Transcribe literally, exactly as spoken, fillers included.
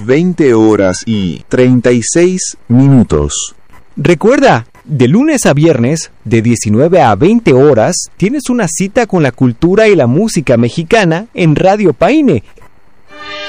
veinte horas y treinta y seis minutos. Recuerda, de lunes a viernes, de diecinueve a veinte horas, tienes una cita con la cultura y la música mexicana en Radio Paine,